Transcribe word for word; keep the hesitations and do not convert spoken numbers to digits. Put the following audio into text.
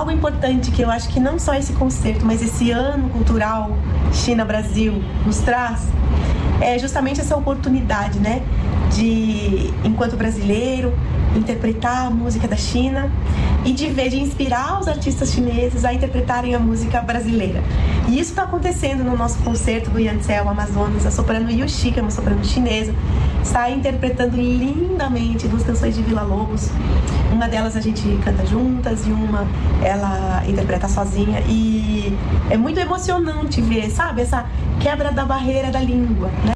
algo importante que eu acho que não só esse concerto, mas esse ano cultural China-Brasil nos traz, é justamente essa oportunidade, né, de, enquanto brasileiro, interpretar a música da China e de ver, de inspirar os artistas chineses a interpretarem a música brasileira. E isso está acontecendo no nosso concerto do Yancel Amazonas. A soprano Yuxi, que é uma soprano chinesa, está interpretando lindamente duas canções de Villa Lobos. Uma delas a gente canta juntas e uma ela interpreta sozinha. E é muito emocionante ver, sabe, essa quebra da barreira da língua, né?